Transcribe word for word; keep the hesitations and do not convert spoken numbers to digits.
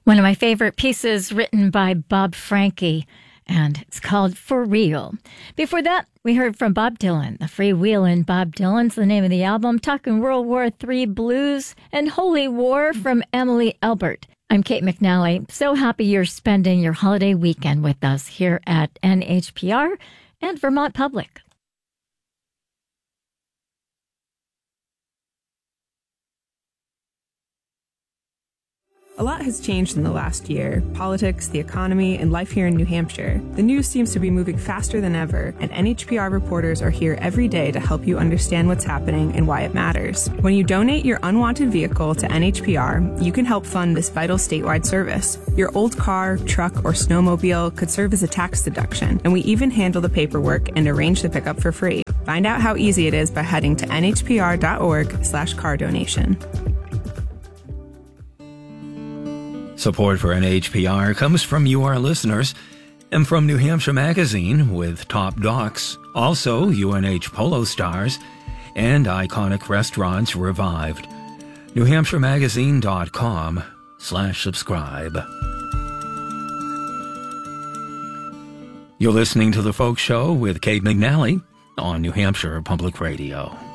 One of my favorite pieces written by Bob Franke, and it's called For Real. Before that, we heard from Bob Dylan, The Freewheelin' Bob Dylan's the name of the album, talking World War Three blues, and Holy War from Emily Albert. I'm Kate McNally. So happy you're spending your holiday weekend with us here at N H P R and Vermont Public. A lot has changed in the last year. Politics, the economy, and life here in New Hampshire. The news seems to be moving faster than ever, and N H P R reporters are here every day to help you understand what's happening and why it matters. When you donate your unwanted vehicle to N H P R, you can help fund this vital statewide service. Your old car, truck, or snowmobile could serve as a tax deduction, and we even handle the paperwork and arrange the pickup for free. Find out how easy it is by heading to N H P R dot org slash car donation. Support for N H P R comes from you, our listeners, and from New Hampshire Magazine with top docs, also U N H Polo Stars, and iconic restaurants revived. New Hampshire Magazine dot com slash subscribe. You're listening to The Folk Show with Kate McNally on New Hampshire Public Radio.